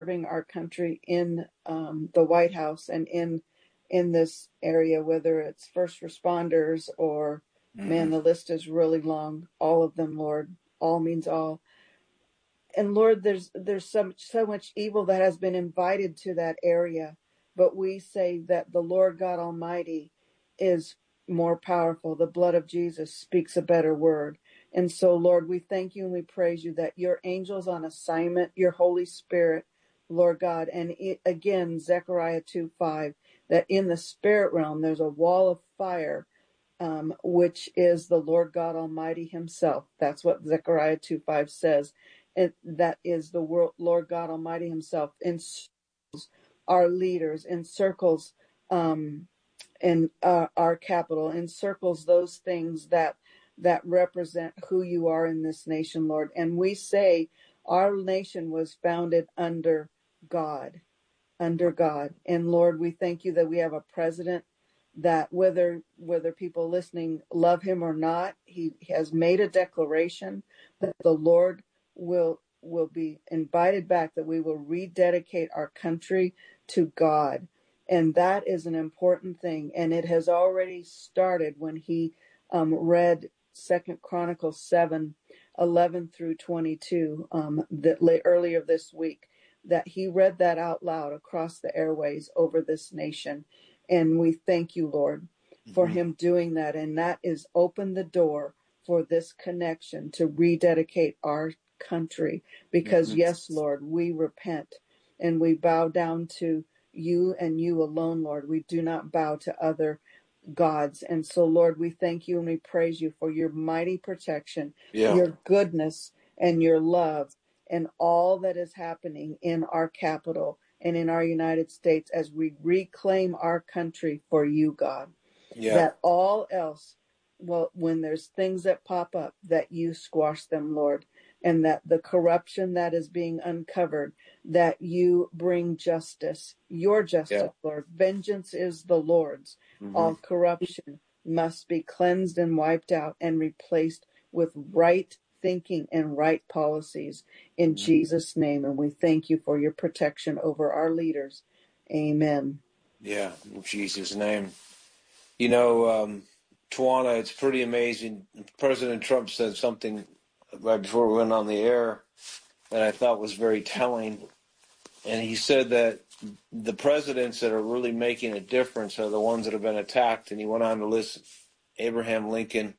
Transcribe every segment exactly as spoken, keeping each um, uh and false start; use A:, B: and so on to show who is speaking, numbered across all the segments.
A: serving our country in um, the White House and in in this area, whether it's first responders or, mm-hmm. man, the list is really long. All of them, Lord. All means all. And Lord, there's there's so much, so much evil that has been invited to that area, but we say that the Lord God Almighty is more powerful. The blood of Jesus speaks a better word. And so, Lord, we thank you and we praise you that your angels on assignment, your Holy Spirit, Lord God, and it, again, Zechariah two five, that in the spirit realm there's a wall of fire, um, which is the Lord God Almighty himself. That's what Zechariah two five says. And that is the world, Lord God Almighty himself encircles our leaders, encircles um, in uh, our capital, encircles those things that that represent who you are in this nation, Lord. And we say our nation was founded under God, under God. And Lord, we thank you that we have a president that whether whether people listening love him or not, he has made a declaration that the Lord will will be invited back, that we will rededicate our country to God. And that is an important thing. And it has already started when he um, read Second Chronicles seven, eleven through twenty-two, um, that late, earlier this week, that he read that out loud across the airways over this nation. And we thank you, Lord, for mm-hmm. him doing that. And that is open the door for this connection to rededicate our country. Because mm-hmm. yes, Lord, we repent and we bow down to you and you alone, Lord. We do not bow to other gods. And so, Lord, we thank you and we praise you for your mighty protection, yeah. your goodness and your love, and all that is happening in our capital and in our United States as we reclaim our country for you, God. Yeah. That all else, well, when there's things that pop up, that you squash them, Lord, and that the corruption that is being uncovered, that you bring justice, your justice, yeah. Lord. Vengeance is the Lord's. Mm-hmm. All corruption must be cleansed and wiped out and replaced with right thinking and right policies in mm-hmm. Jesus' name. And we thank you for your protection over our leaders. Amen.
B: Yeah, in Jesus' name. You know, um, Tawana, it's pretty amazing. President Trump said something right before we went on the air that I thought was very telling. And he said that the presidents that are really making a difference are the ones that have been attacked. And he went on to list Abraham Lincoln.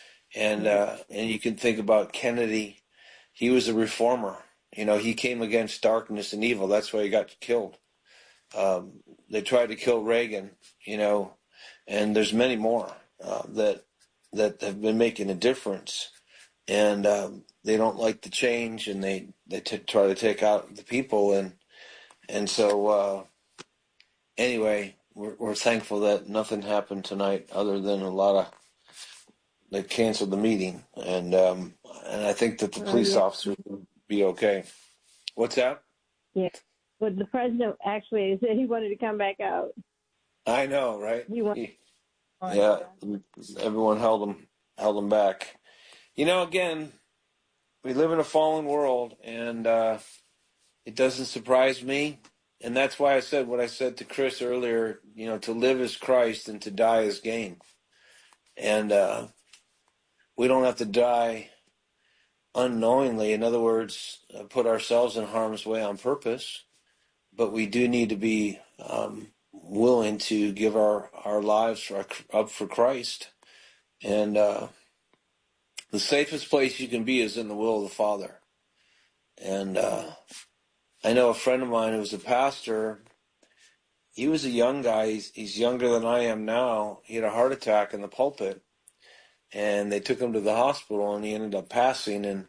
B: And uh, and you can think about Kennedy. He was a reformer. You know, he came against darkness and evil. That's why he got killed. Um, they tried to kill Reagan, you know, and there's many more uh, that that have been making a difference. And um, they don't like the change, and they, they t- try to take out the people. And and so, uh, anyway, we're, we're thankful that nothing happened tonight other than a lot of, they canceled the meeting. And um, and I think that the police uh, yeah. officers will be okay. What's that?
C: Yeah. But the president actually said he wanted to come back out.
B: I know, right?
C: He wanted
B: he, yeah, everyone held him, held him back. You know, again, we live in a fallen world, and uh, it doesn't surprise me. And that's why I said what I said to Chris earlier, you know, to live is Christ and to die is gain. And uh, we don't have to die unknowingly. In other words, uh, put ourselves in harm's way on purpose. But we do need to be um, willing to give our, our lives for, up for Christ. And uh, the safest place you can be is in the will of the Father. And uh, I know a friend of mine who was a pastor. He was a young guy. He's, he's younger than I am now. He had a heart attack in the pulpit. And they took him to the hospital, and he ended up passing. And,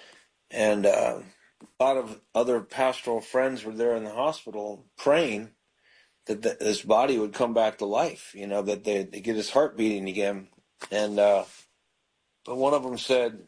B: and uh, a lot of other pastoral friends were there in the hospital praying that the, his body would come back to life, you know, that they get his heart beating again. And uh, but one of them said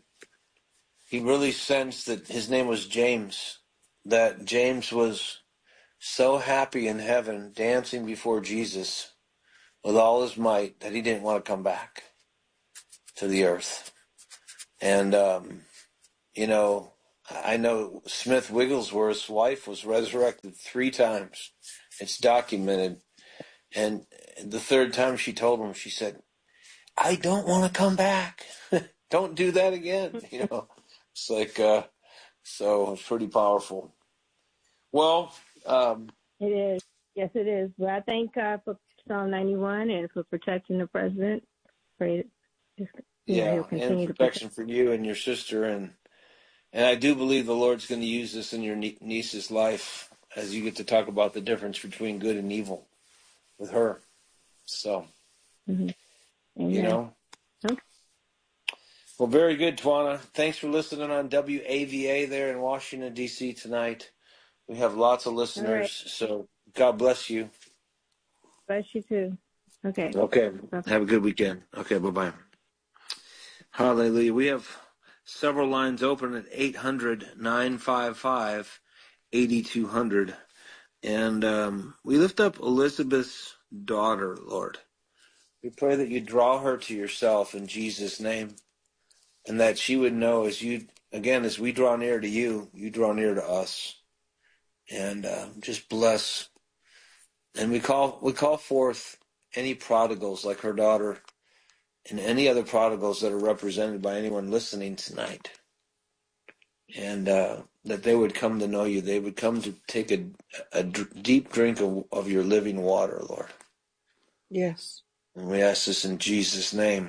B: he really sensed that his name was James, that James was so happy in heaven dancing before Jesus with all his might that he didn't want to come back to the earth. And, um, you know, I know Smith Wigglesworth's wife was resurrected three times. It's documented. And the third time she told him, she said, I don't want to come back. Don't do that again. You know, it's like, uh, so it's pretty powerful. Well, um,
C: It is. Yes, it is. But I thank God for Psalm ninety-one and for protecting the president. Pray, you know,
B: yeah,
C: he'll
B: and
C: continue to protect.
B: protection for you and your sister. And, and I do believe the Lord's going to use this in your niece's life as you get to talk about the difference between good and evil with her. So,
C: Mm-hmm.
B: you know.
C: Okay.
B: Well, very good, Twana. Thanks for listening on W A V A there in Washington, D C tonight. We have lots of listeners, right. So God bless you.
C: Bless you too. Okay.
B: Okay.
C: Bye-bye.
B: Have a good weekend. Okay, bye-bye. Hallelujah. We have several lines open at eight hundred, nine five five, eight two zero zero. And um, we lift up Elizabeth's daughter, Lord. We pray that you draw her to yourself in Jesus' name. And that she would know as you, again, as we draw near to you, you draw near to us. And uh, just bless. And we call we call forth any prodigals like her daughter and any other prodigals that are represented by anyone listening tonight. And uh, that they would come to know you. They would come to take a, a d- deep drink of, of your living water, Lord.
A: Yes.
B: And we ask this in Jesus' name.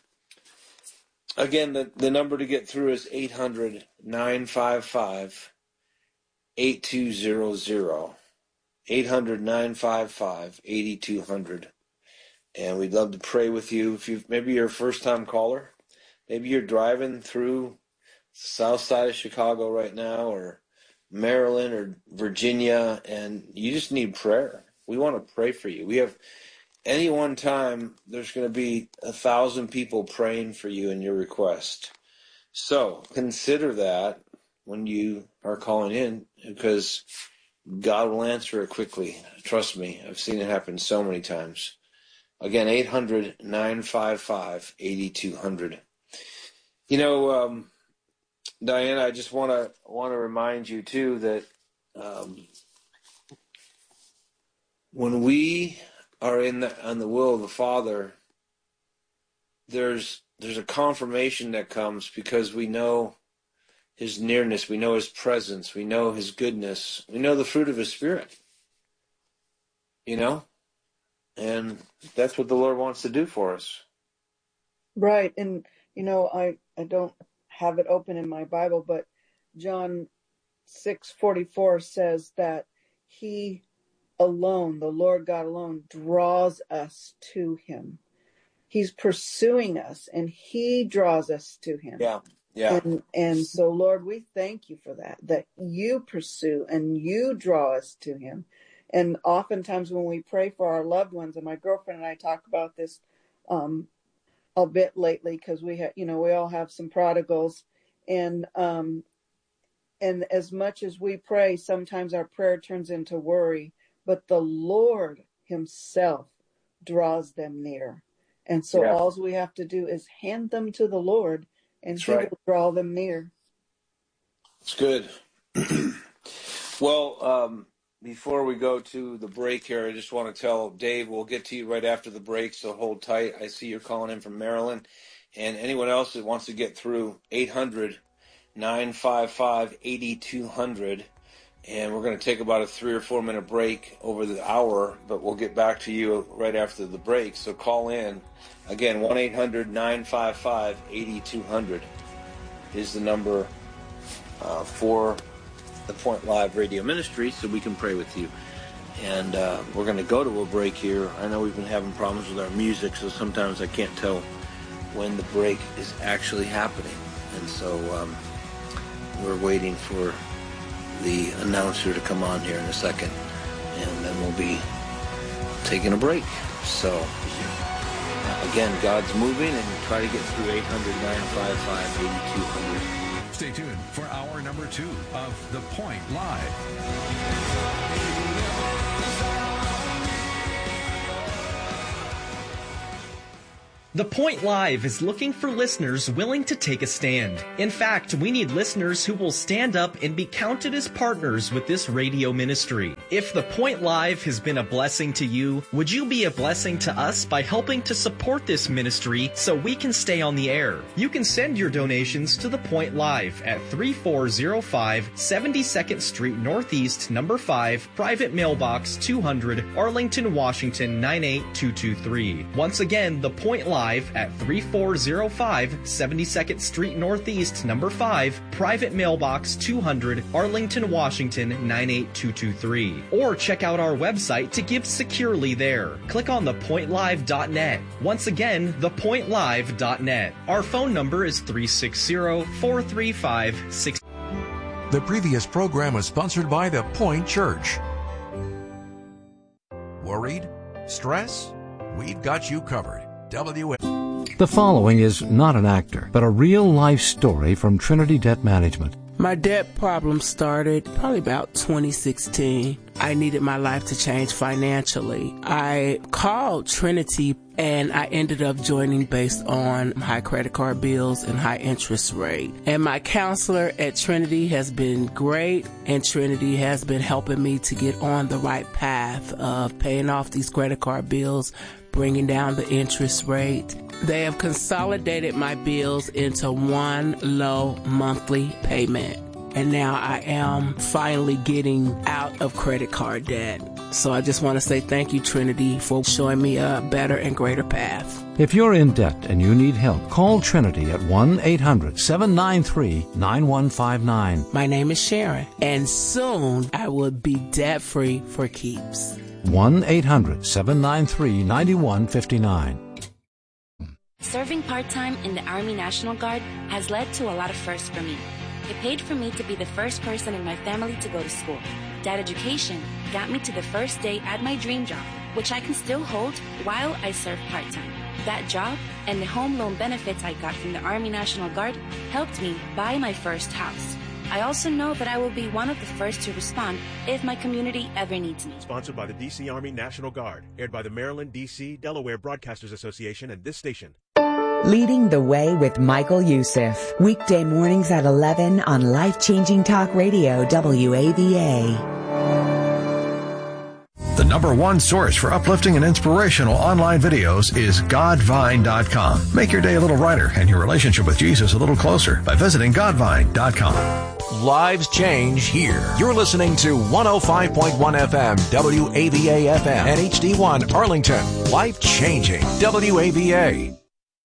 B: Again, the, the number to get through is eight hundred, nine five five, eight two zero zero. eight hundred, nine five five, eight two zero zero. And we'd love to pray with you. If you maybe you're a first-time caller, maybe you're driving through the south side of Chicago right now or Maryland or Virginia, and you just need prayer. We want to pray for you. We have any one time, there's going to be a thousand people praying for you in your request. So consider that when you are calling in, because God will answer it quickly. Trust me. I've seen it happen so many times. Again, eight hundred, nine five five, eight two zero zero. You know, um, Diana, I just want to want to remind you, too, that um, when we are in the, on the will of the Father, there's there's a confirmation that comes because we know his nearness, we know his presence, we know his goodness, we know the fruit of his Spirit, you know? And that's what the Lord wants to do for us.
A: Right. And, you know, I, I don't have it open in my Bible, but John six forty-four says that he alone, the Lord God alone, draws us to him. He's pursuing us and he draws us to him.
B: Yeah. Yeah.
A: And and so, Lord, we thank you for that, that you pursue and you draw us to him. And oftentimes when we pray for our loved ones, and my girlfriend and I talk about this um, a bit lately, because we have, you know, we all have some prodigals. And um, and as much as we pray, sometimes our prayer turns into worry, but the Lord himself draws them near. And so yeah. all we have to do is hand them to the Lord, and That's he right. will draw them near.
B: It's good. Well, um, before we go to the break here, I just want to tell Dave, we'll get to you right after the break, so hold tight. I see you're calling in from Maryland. And anyone else that wants to get through, eight hundred, nine five five, eight two zero zero. And we're going to take about a three or four minute break over the hour, but we'll get back to you right after the break. So call in. Again, one eight hundred, nine five five, eight two zero zero is the number uh, for the Point Live Radio Ministry, so we can pray with you. And uh, we're going to go to a break here. I know we've been having problems with our music, so sometimes I can't tell when the break is actually happening. And so um, we're waiting for the announcer to come on here in a second, and then we'll be taking a break. So again, God's moving, and try to get through eight hundred, nine five five, eight two zero zero.
D: Stay tuned for hour number two of The Point Live.
E: The Point Live is looking for listeners willing to take a stand. In fact, we need listeners who will stand up and be counted as partners with this radio ministry. If The Point Live has been a blessing to you, would you be a blessing to us by helping to support this ministry so we can stay on the air? You can send your donations to The Point Live at three four zero five seventy-second Street Northeast, number five, Private Mailbox two hundred, Arlington, Washington nine eight two two three. Once again, The Point Live at three four zero five seventy-second Street Northeast, number five, Private Mailbox two hundred, Arlington, Washington nine eight two two three. Or check out our website to give securely there. Click on the point live dot net. Once again, the point live dot net. Our phone number is three six zero, four three five, six.
F: The previous program was sponsored by The Point Church. Worried? Stress? We've got you covered. W A.
G: The following is not an actor, but a real-life story from Trinity Debt Management.
H: My debt problem started probably about twenty sixteen. I needed my life to change financially. I called Trinity and I ended up joining based on high credit card bills and high interest rate. And my counselor at Trinity has been great, and Trinity has been helping me to get on the right path of paying off these credit card bills, bringing down the interest rate. They have consolidated my bills into one low monthly payment. And now I am finally getting out of credit card debt. So I just want to say thank you, Trinity, for showing me a better and greater path.
G: If you're in debt and you need help, call Trinity at one eight hundred seven nine three nine one five nine.
H: My name is Sharon, and soon I will be debt-free for keeps.
G: one eight hundred seven nine three nine one five nine.
I: Serving part-time in the Army National Guard has led to a lot of firsts for me. It paid for me to be the first person in my family to go to school. That education got me to the first day at my dream job, which I can still hold while I serve part-time. That job and the home loan benefits I got from the Army National Guard helped me buy my first house. I also know that I will be one of the first to respond if my community ever needs me.
J: Sponsored by the D C Army National Guard, aired by the Maryland, D C, Delaware Broadcasters Association and this station.
K: Leading the Way with Michael Youssef. Weekday mornings at eleven on Life-Changing Talk Radio, W A V A.
D: The number one source for uplifting and inspirational online videos is Godvine dot com. Make your day a little brighter and your relationship with Jesus a little closer by visiting Godvine dot com.
F: Lives change here. You're listening to one oh five point one F M, W A V A F M, and H D one Arlington. Life changing, W A V A.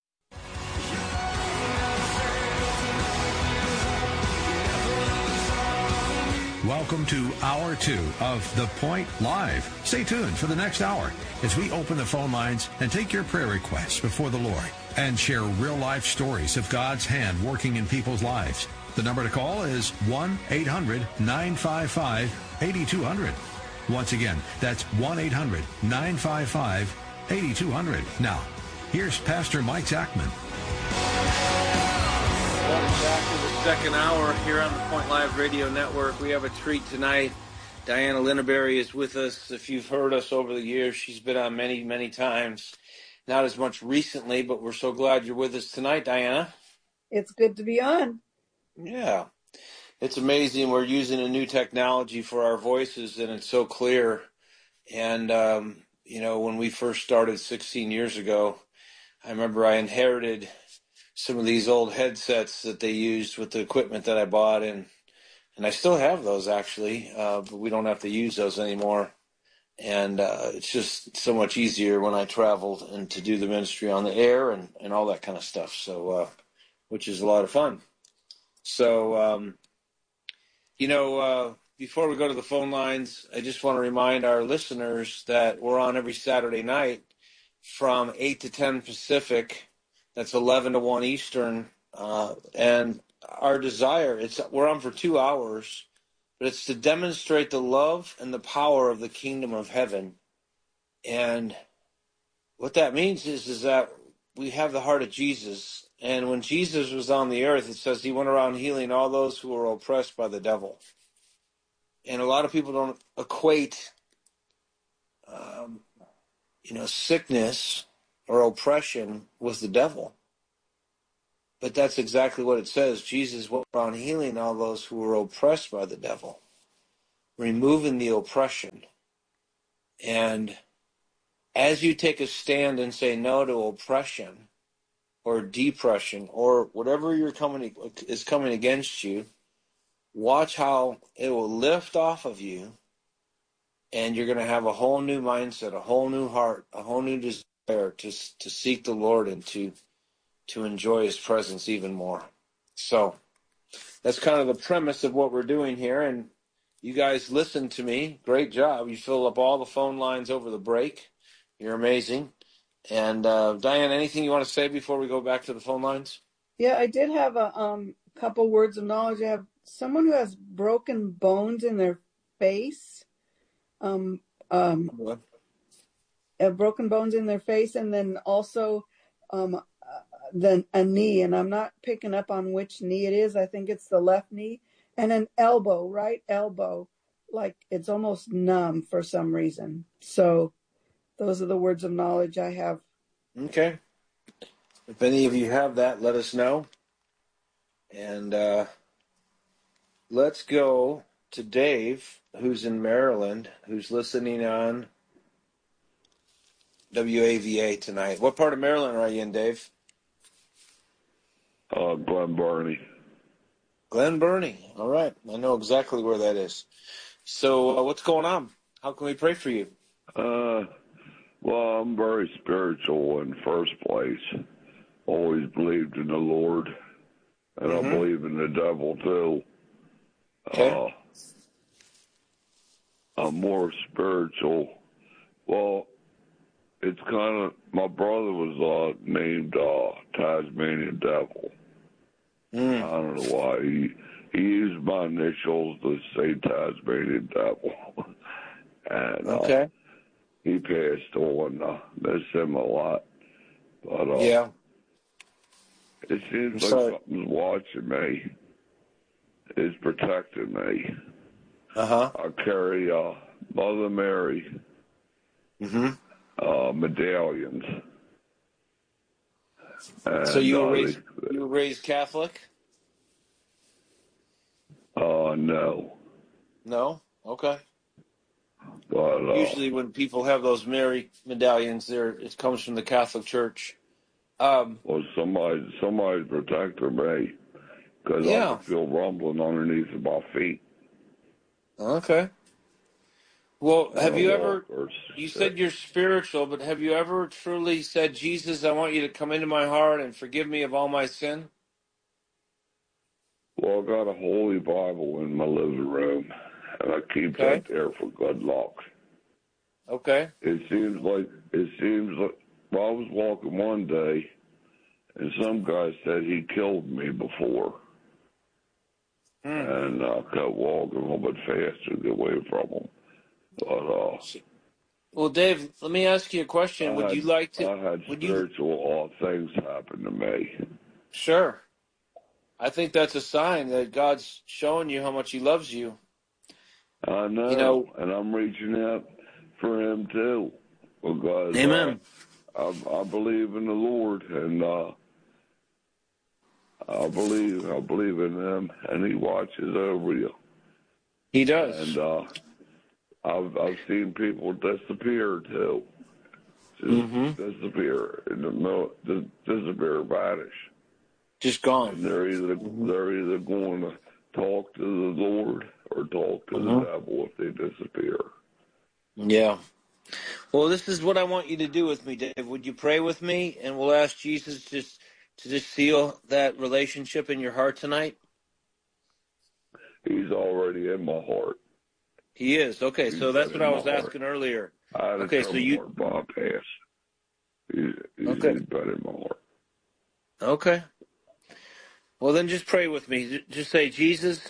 D: Welcome to Hour two of The Point Live. Stay tuned for the next hour as we open the phone lines and take your prayer requests before the Lord and share real-life stories of God's hand working in people's lives. The number to call is one eight hundred nine five five eight two zero zero. Once again, that's one eight hundred nine five five eight two zero zero. Now, here's Pastor Mike Zachman.
B: Welcome back to the second hour here on the Point Live Radio Network. We have a treat tonight. Diana Linneberry is with us. If you've heard us over the years, she's been on many, many times. Not as much recently, but we're so glad you're with us tonight, Diana.
A: It's good to be on.
B: Yeah. It's amazing. We're using a new technology for our voices, and it's so clear. And, um, you know, when we first started sixteen years ago, I remember I inherited some of these old headsets that they used with the equipment that I bought, and and I still have those actually, uh, but we don't have to use those anymore. And uh, it's just so much easier when I travel and to do the ministry on the air and, and all that kind of stuff. So, uh, which is a lot of fun. So, um, you know, uh, before we go to the phone lines, I just want to remind our listeners that we're on every Saturday night from eight to ten Pacific. That's eleven to one Eastern, uh, and our desire, it's we're on for two hours, but it's to demonstrate the love and the power of the kingdom of heaven. And what that means is, is that we have the heart of Jesus, and when Jesus was on the earth, it says he went around healing all those who were oppressed by the devil. And a lot of people don't equate, um, you know, sickness or oppression was the devil. But that's exactly what it says. Jesus went around healing all those who were oppressed by the devil, removing the oppression. And as you take a stand and say no to oppression or depression or whatever you're coming is coming against you, watch how it will lift off of you, and you're going to have a whole new mindset, a whole new heart, a whole new desire to to seek the Lord and to to enjoy His presence even more. So that's kind of the premise of what we're doing here, and you guys listen to me. Great job. You fill up all the phone lines over the break. You're amazing. And uh, Diane, anything you want to say before we go back to the phone lines?
A: Yeah, I did have a um couple words of knowledge. I have someone who has broken bones in their face. Um, um, uh, broken bones in their face, and then also um, uh, then a knee, and I'm not picking up on which knee it is. I think it's the left knee, and an elbow, right elbow, like it's almost numb for some reason. So those are the words of knowledge I have.
B: Okay. If any of you have that, let us know. And uh, let's go to Dave, who's in Maryland, who's listening on W A V A tonight. What part of Maryland are you in, Dave?
L: Uh, Glen Burnie.
B: Glen Burnie. All right. I know exactly where that is. So uh, what's going on? How can we pray for you?
L: Uh, well, I'm very spiritual in the first place. Always believed in the Lord, and mm-hmm. I believe in the devil, too.
B: Okay.
L: Uh, I'm more spiritual. Well, it's kind of, my brother was uh, named uh, Tasmanian Devil.
B: Mm.
L: I don't know why. He, he used my initials to say Tasmanian Devil. and uh,
B: okay.
L: he passed on. Uh, miss him a lot. But uh,
B: yeah.
L: It seems
B: I'm
L: like
B: sorry.
L: something's watching me. It's protecting me.
B: Uh-huh.
L: I carry uh, Mother Mary
B: mm-hmm.
L: uh, medallions. And,
B: so you were
L: uh,
B: raised
L: they,
B: you were raised Catholic?
L: Uh, no.
B: No? Okay.
L: But, uh,
B: usually when people have those Mary medallions, there it comes from the Catholic Church. Um,
L: well, somebody, somebody's protecting me because
B: yeah.
L: I can feel rumbling underneath of my feet.
B: Okay. Well, have you ever, you
L: sick.
B: said you're spiritual, but have you ever truly said, Jesus, I want you to come into my heart and forgive me of all my sin?
L: Well, I got a Holy Bible in my living room, and I keep
B: okay.
L: that there for good luck.
B: Okay.
L: It seems like, it seems like, well, I was walking one day, and some guy said he killed me before. Mm. And I kept walking a little bit faster to get away from him. But, uh,
B: well, Dave, let me ask you a question.
L: I
B: would
L: had,
B: you like to?
L: I had
B: would
L: spiritual
B: you,
L: all things happen to me.
B: Sure. I think that's a sign that God's showing you how much He loves you.
L: I know,
B: you know
L: and I'm reaching out for Him too. Because
B: Amen.
L: Uh, I, I believe in the Lord, and uh, I believe I believe in Him, and He watches over you.
B: He does.
L: And uh, I've I've seen people disappear too, just
B: mm-hmm.
L: disappear in the middle, just disappear, vanish,
B: just gone.
L: And they're either mm-hmm. they're either going to talk to the Lord or talk to mm-hmm. the devil if they disappear.
B: Yeah. Well, this is what I want you to do with me, Dave. Would you pray with me, and we'll ask Jesus just to just seal that relationship in your heart tonight?
L: He's already in my heart.
B: He is. Okay, he's so that's what I was asking
L: heart.
B: earlier.
L: I had
B: okay,
L: a
B: so you
L: bypass. He's, he's,
B: okay.
L: he's been in my heart.
B: Okay. Well, then just pray with me. Just say, Jesus.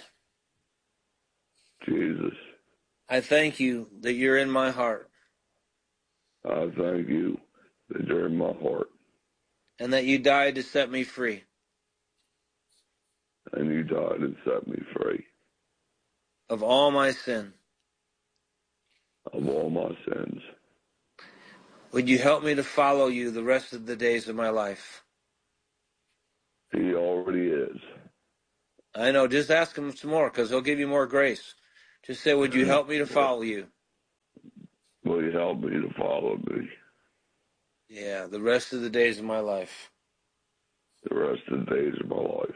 L: Jesus.
B: I thank you that you're in my heart.
L: I thank you that you're in my heart.
B: And that you died to set me free.
L: And you died and set me free.
B: Of all my sin.
L: Of all my sins.
B: Would you help me to follow you the rest of the days of my life?
L: He already is.
B: I know. Just ask him some more, because he'll give you more grace. Just say, would you help me to follow you?
L: Will you help me to follow me?
B: Yeah, the rest of the days of my life.
L: The rest of the days of my life.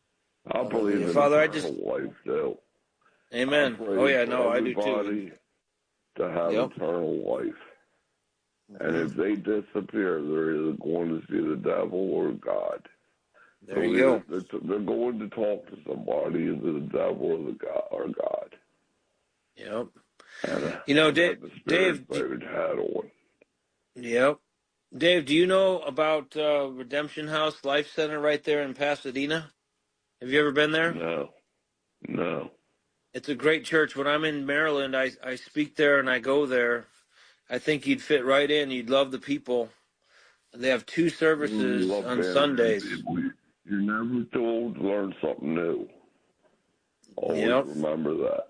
L: I believe in
B: Father, I
L: eternal
B: just...
L: life, too.
B: Amen. Oh, yeah, no, I do too.
L: Everybody to have
B: Yep.
L: eternal life.
B: Mm-hmm.
L: And if they disappear, they're either going to see the devil or God.
B: There
L: so
B: you go.
L: They're, they're going to talk to somebody, either the devil or the God. Or God.
B: Yep.
L: And, uh,
B: you know, Dave. Dave.
L: David had on.
B: Yep. Dave, do you know about uh, Redemption House Life Center right there in Pasadena? Have you ever been there?
L: No. No.
B: It's a great church. When I'm in Maryland, I, I speak there and I go there. I think you'd fit right in. You'd love the people. They have two services
L: love
B: on
L: being
B: Sundays.
L: People. You're never too old to learn something new. Always
B: Yep.
L: remember that.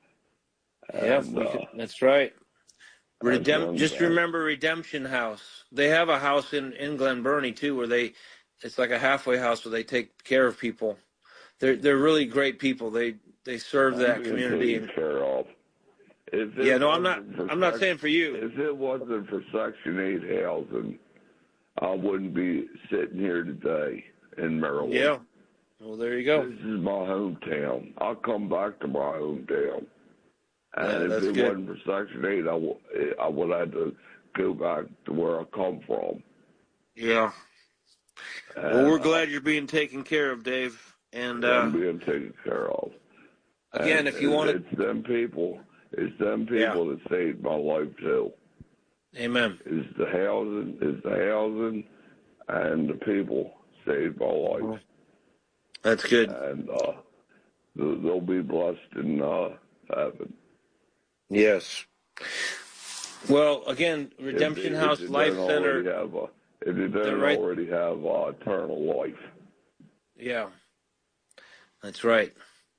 B: Yep,
L: And,
B: we
L: uh,
B: could, that's right. Redemp-
L: one
B: just
L: thing.
B: remember Redemption House. They have a house in, in Glen Burnie, too, where they, it's like a halfway house where they take care of people. They're they're really great people. They they serve
L: I'm
B: that
L: being
B: community.
L: taken
B: And,
L: care of. If it
B: yeah, no, I'm not.
L: wasn't for
B: I'm not
L: sec-
B: saying for you.
L: If it wasn't for Section eight housing, I wouldn't be sitting here today in Maryland.
B: Yeah. Well, there you go.
L: This is my hometown. I'll come back to my hometown. And
B: Yeah,
L: if
B: that's
L: it
B: good.
L: wasn't for Section eight, I, w- I would have to go back to where I come from.
B: Yeah.
L: And,
B: Well, we're
L: uh,
B: glad you're being taken care of, Dave. And uh,
L: I'm being taken care of.
B: again,
L: and
B: if you
L: it,
B: want to,
L: it's them people. It's them people
B: Yeah.
L: that saved my life too.
B: Amen.
L: Is the housing, is the housing, and the people saved my life.
B: That's good.
L: And uh, they'll they'll be blessed in uh, heaven.
B: Yes. Well, again, Redemption
L: if they,
B: House
L: if they
B: Life
L: don't
B: Center.
L: already Have a, if they don't
B: right.
L: already have uh, eternal life.
B: Yeah, that's right.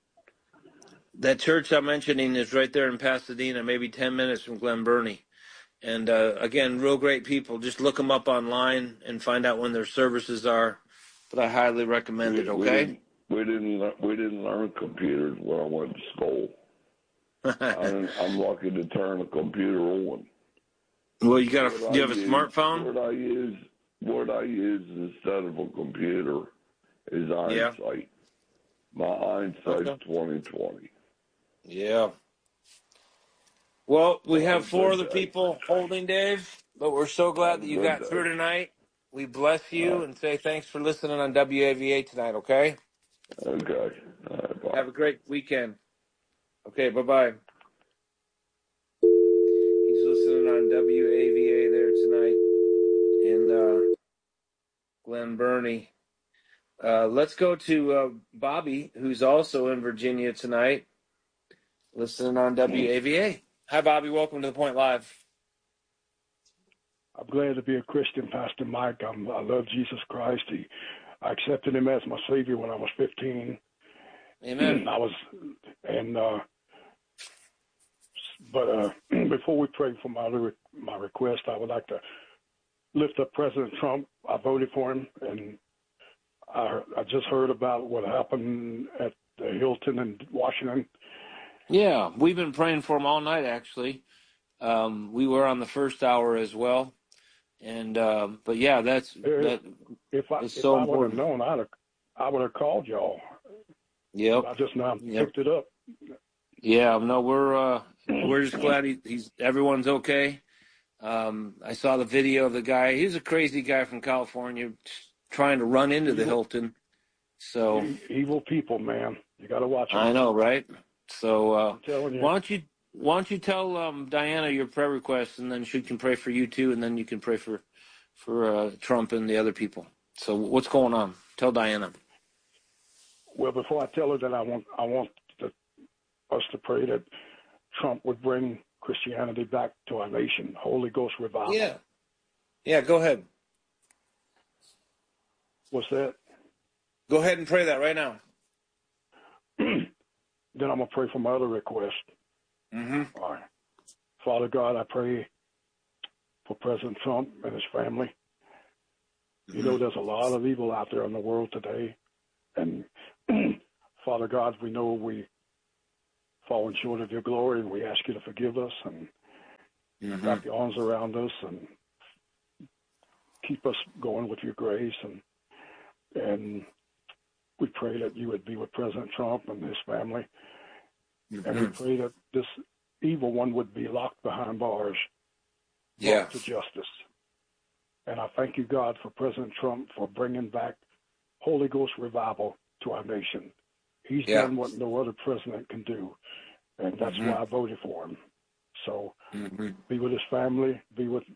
B: That church I'm mentioning is right there in Pasadena, maybe ten minutes from Glen Burnie. And uh, again, real great people. Just look them up online and find out when their services are. But I highly recommend
L: we,
B: it. Okay.
L: We didn't, we didn't lear- we didn't learn computers when I went to school. I'm, I'm lucky to turn a computer on.
B: Well, you got a
L: What
B: you
L: I
B: have a
L: use,
B: smartphone?
L: What I use, what I use instead of a computer is
B: Yeah.
L: Einsight. My Einsight's
B: Okay.
L: twenty twenty.
B: Yeah. Well, we have four
L: good
B: other
L: day.
B: people holding, Dave, but we're so glad that you
L: good
B: got
L: day.
B: through tonight. We bless you and say thanks for listening on W A V A tonight, okay?
L: Okay. All right, bye.
B: Have a great weekend. Okay, bye-bye. He's listening on W A V A there tonight in uh, Glen Burnie. Uh, let's go to uh, Bobby, who's also in Virginia tonight, listening on W A V A. Hi, Bobby. Welcome to The Point Live.
M: I'm glad to be a Christian, Pastor Mike. I'm, I love Jesus Christ. He, I accepted him as my Savior when I was fifteen.
B: Amen.
M: I was, and uh, but uh, before we pray for my my request, I would like to lift up President Trump. I voted for him, and I, I just heard about what happened at the Hilton in Washington.
B: Yeah, we've been praying for him all night, actually. Um, we were on the first hour as well. And uh, but yeah, that's that.
M: If I
B: is
M: if
B: so
M: I would have
B: important.
M: known, I'd have I would have called y'all.
B: Yep.
M: I just now
B: Yep.
M: picked it up.
B: Yeah. No, we're uh, we're just glad he, he's everyone's okay. Um, I saw the video of the guy. He's a crazy guy from California trying to run into the Hilton. So
M: Evil people, man. You got to watch them.
B: I know, right? So uh,
M: I'm telling you.
B: why don't you why don't you tell um, Diana your prayer request, and then she can pray for you too, and then you can pray for for uh, Trump and the other people. So what's going on? Tell Diana.
M: Well, before I tell her that, I want I want to, us to pray that Trump would bring Christianity back to our nation. Holy Ghost revival.
B: Yeah. Yeah. Go ahead.
M: What's that?
B: Go ahead and pray that right now.
M: Then I'm gonna pray for my other request.
B: Mm-hmm.
M: All right. Father God, I pray for President Trump and his family.
B: Mm-hmm.
M: You know, there's a lot of evil out there in the world today. And Father God, we know we fallen short of your glory, and we ask you to forgive us and
B: mm-hmm.
M: wrap your arms around us and keep us going with your grace. And and we pray that you would be with President Trump and his family.
B: Mm-hmm.
M: And we pray that this evil one would be locked behind bars,
B: yeah.
M: brought to justice. And I thank you, God, for President Trump for bringing back Holy Ghost revival to our nation. He's
B: yeah.
M: done what no other president can do, and that's
B: mm-hmm.
M: why I voted for him. So
B: mm-hmm.
M: be with his family, be with,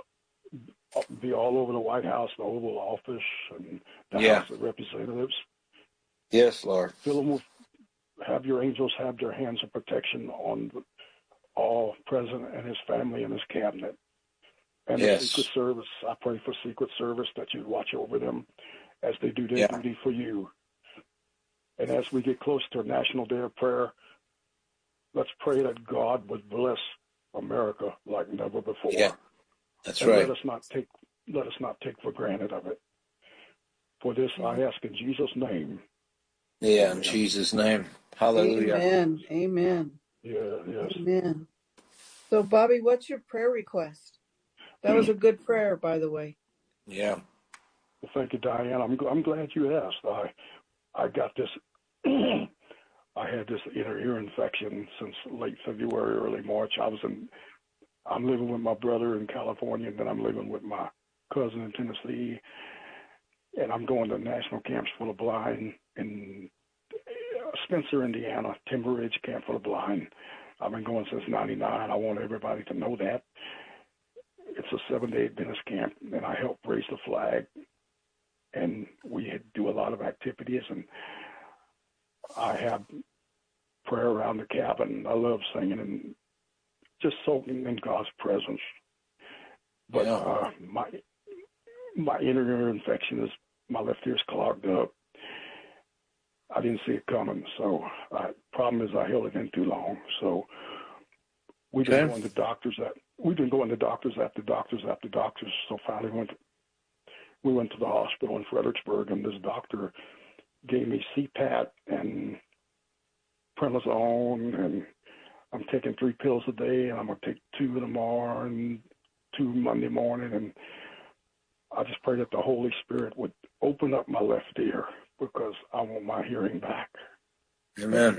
M: be all over the White House, the Oval Office, and the
B: yeah.
M: House of Representatives.
B: Yes, Lord.
M: Fill them with, have your angels have their hands of protection on all president and his family and his cabinet. And
B: yes.
M: the Secret Service, I pray for Secret Service that you watch over them as they do their
B: yeah.
M: duty for you. And as we get close to a National Day of Prayer, let's pray that God would bless America like never before.
B: Yeah, that's
M: and
B: right.
M: Let us not take let us not take for granted of it. For this I ask in Jesus' name.
B: Yeah,
M: Amen.
B: in Jesus' name. Hallelujah.
A: Amen. Amen.
M: Yeah, yes.
A: Amen. So, Bobby, what's your prayer request? That was a good prayer, by the way.
B: Yeah.
M: Well, thank you, Diane. I'm I'm glad you asked. I I got this. I had this inner ear infection since late February, early March. I was in. I'm living with my brother in California, and then I'm living with my cousin in Tennessee, and I'm going to national camps for the blind in Spencer, Indiana, Timber Ridge Camp for the Blind. I've been going since ninety-nine. I want everybody to know that. It's a seven-day Adventist camp, and I help raise the flag, and we do a lot of activities, and I have prayer around the cabin. I love singing and just soaking in God's presence. But
B: yeah.
M: uh, my my inner ear infection is, my left ear's clogged up. I didn't see it coming, so uh, problem is I held it in too long. So we've been
B: okay.
M: going to doctors at we've been going to doctors after doctors after doctors. So finally went to, we went to the hospital in Fredericksburg, and this doctor gave me C PAP and prednisone, and I'm taking three pills a day, and I'm gonna take two tomorrow and two Monday morning, and I just pray that the Holy Spirit would open up my left ear because I want my hearing back.
B: Amen.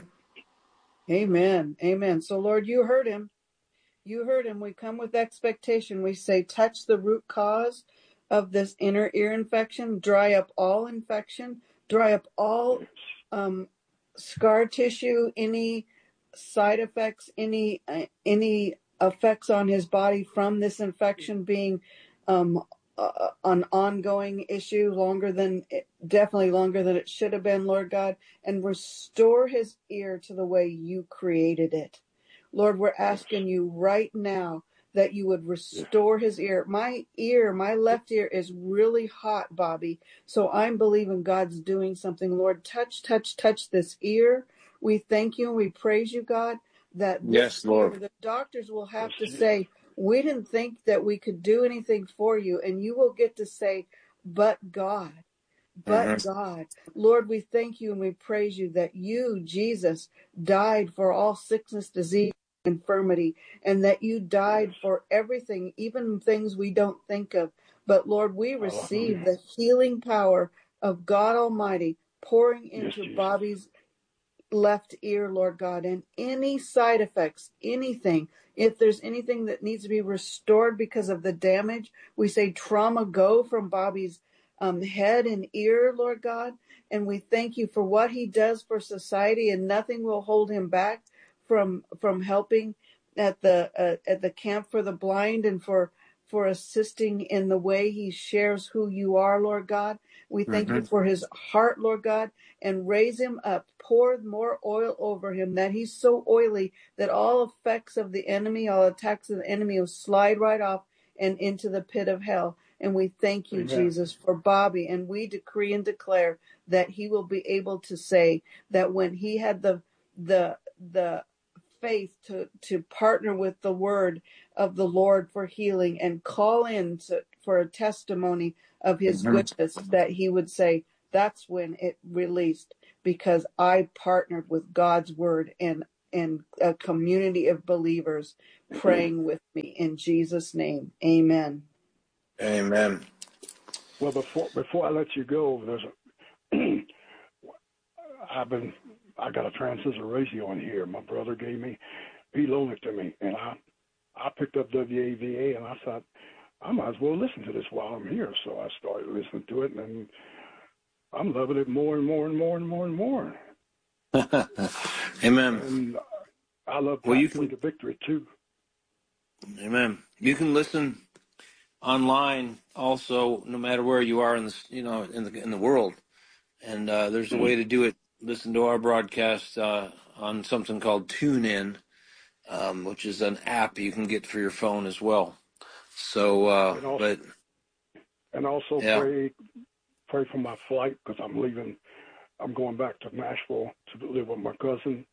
A: Amen. Amen. So, Lord, you heard him. You heard him. We come with expectation. We say, touch the root cause of this inner ear infection, dry up all infection, dry up all um, scar tissue, any side effects, any uh, any effects on his body from this infection being um, uh, an ongoing issue, longer than, definitely longer than it should have been, Lord God, and restore his ear to the way you created it. Lord, we're asking you right now that you would restore his ear. My ear, my left ear is really hot, Bobby. So I'm believing God's doing something. Lord, touch, touch, touch this ear. We thank you and we praise you, God, that this
B: yes, Lord.
A: ear, the doctors will have to say, we didn't think that we could do anything for you. And you will get to say, but God. But mm-hmm. God, Lord, we thank you and we praise you that you, Jesus, died for all sickness, disease, infirmity, and that you died for everything, even things we don't think of. But Lord, we receive the healing power of God Almighty pouring into yes, Bobby's left ear, Lord God, and any side effects, anything, if there's anything that needs to be restored because of the damage, we say trauma go from Bobby's um, head and ear, Lord God, and we thank you for what he does for society, and nothing will hold him back from from helping at the uh, at the camp for the blind and for for assisting in the way he shares who you are, Lord God. We thank mm-hmm. you for his heart, Lord God, and raise him up. Pour more oil over him, that he's so oily that all effects of the enemy, all attacks of the enemy will slide right off and into the pit of hell. And we thank you, Amen. Jesus, for Bobby. And we decree and declare that he will be able to say that when he had the the the faith to, to partner with the word of the Lord for healing and call in to, for a testimony of his
B: Mhm.
A: goodness, that he would say, that's when it released, because I partnered with God's word and, and a community of believers praying with me in Jesus' name. Amen.
B: Amen.
M: Well, before before I let you go, there's a I've been I got a transistor radio in here. My brother gave me, he loaned it to me, and I I picked up W A V A, and I thought I might as well listen to this while I'm here. So I started listening to it, and I'm loving it more and more and more and more and more.
B: Amen.
M: And I love
B: Well, you
M: Pathway
B: can,
M: to Victory too.
B: amen. You can listen online also, no matter where you are in the, you know, in the in the world. And uh, there's a way to do it. Listen to our broadcast uh, on something called TuneIn, um, which is an app you can get for your phone as well. So, uh,
M: And also,
B: but
M: and also
B: yeah,
M: pray pray for my flight, because I'm leaving. I'm going back to Nashville to live with my cousin.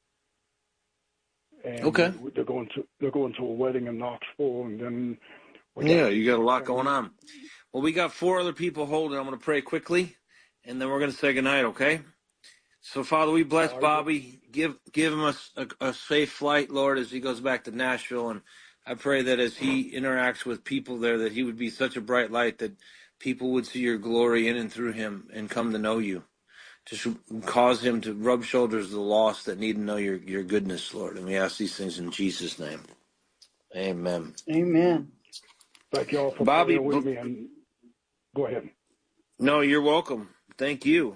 M: And
B: okay,
M: they're going to they're going to a wedding in Knoxville, and then we got
B: yeah,
M: to
B: you
M: do
B: got a
M: some
B: lot going
M: things.
B: on. Well, we got four other people holding. I'm going to pray quickly, and then we're going to say goodnight. Okay. So, Father, we bless
M: All right, good.
B: Bobby. Give give him a, a, a safe flight, Lord, as he goes back to Nashville. And I pray that as he interacts with people there, that he would be such a bright light that people would see your glory in and through him and come to know you. Just cause him to rub shoulders with the lost that need to know your, your goodness, Lord. And we ask these things in Jesus' name. Amen.
A: Amen.
M: Thank you all for
B: Bobby,
M: praying with me. And go ahead.
B: no, you're welcome. Thank you.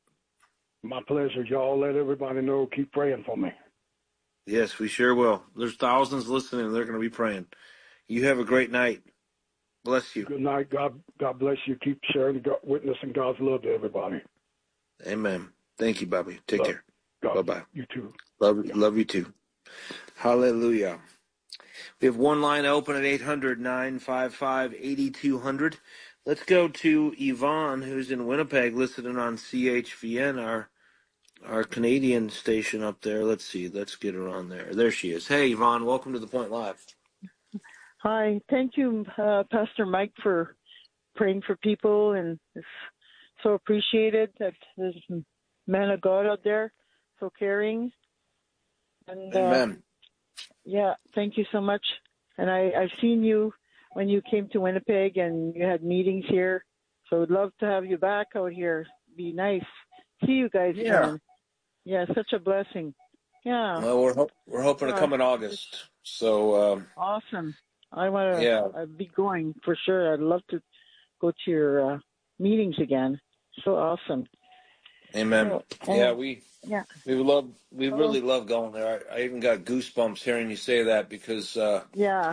M: My pleasure. Y'all let everybody know. Keep praying for me.
B: Yes, we sure will. There's thousands listening. They're going to be praying. You have a great night. Bless you.
M: Good night. God God bless you. Keep sharing, God, witnessing God's love to everybody.
B: Amen. Thank you, Bobby. Take
M: Love
B: care.
M: God.
B: Bye-bye.
M: You too.
B: Love,
M: Yeah.
B: love you too. Hallelujah. We have one line open at eight hundred, nine five five, eight two zero zero. Let's go to Yvonne, who's in Winnipeg, listening on C H V N, our our Canadian station up there. Let's see. Let's get her on there. There she is. Hey, Yvonne, welcome to The Point Live.
N: Hi. Thank you, uh, Pastor Mike, for praying for people, and it's so appreciated that there's a man of God out there, so caring. And uh,
B: Amen.
N: yeah, thank you so much. And I, I've seen you when you came to Winnipeg and you had meetings here, so I'd love to have you back out here. Be nice. See you guys
B: Yeah.
N: again. Yeah, such a blessing. Yeah.
B: Well, we're ho- we're hoping to
N: Uh,
B: come in August. So um,
N: awesome. I want to
B: yeah.
N: I'd be going for sure. I'd love to go to your uh, meetings again. So awesome.
B: Amen.
N: So,
B: Yeah,
N: and,
B: we
N: yeah.
B: we love we
N: So,
B: really love going there. I, I even got goosebumps hearing you say that because uh,
N: yeah.